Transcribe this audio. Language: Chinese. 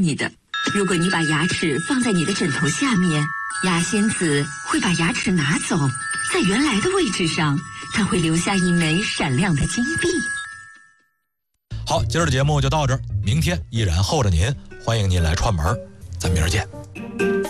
你的。如果你把牙齿放在你的枕头下面，牙仙子会把牙齿拿走，在原来的位置上，它会留下一枚闪亮的金币。 好，今儿的节目就到这儿，明天依然候着您，欢迎您来串门，咱明儿见。